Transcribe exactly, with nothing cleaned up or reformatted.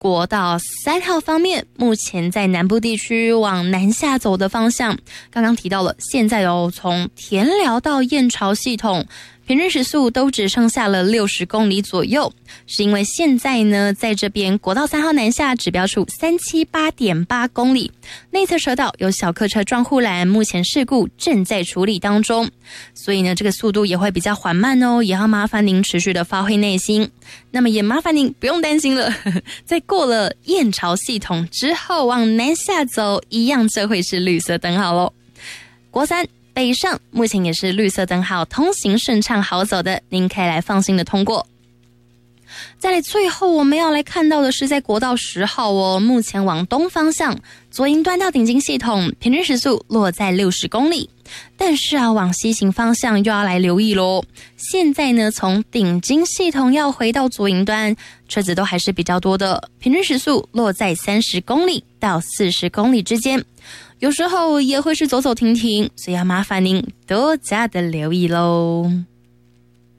国道三号方面，目前在南部地区往南下走的方向，刚刚提到了，现在哦，从田寮到燕巢系统，平均时速都只剩下了六十公里左右，是因为现在呢，在这边国道三号南下指标处三七八点八公里，内侧车道有小客车撞护栏，目前事故正在处理当中，所以呢，这个速度也会比较缓慢哦，也要麻烦您持续的发挥耐心。那么也麻烦您不用担心了，在过了燕巢系统之后往南下走，一样这会是绿色灯号咯。国三北上目前也是绿色灯号，通行顺畅好走的，您可以来放心的通过。再来最后我们要来看到的是在国道十号哦，目前往东方向左营端到顶金系统平均时速落在六十公里，但是啊往西行方向又要来留意咯。现在呢从顶金系统要回到左营端，车子都还是比较多的，平均时速落在三十公里到四十公里之间，有时候也会是走走停停，所以要麻烦您多加的留意咯。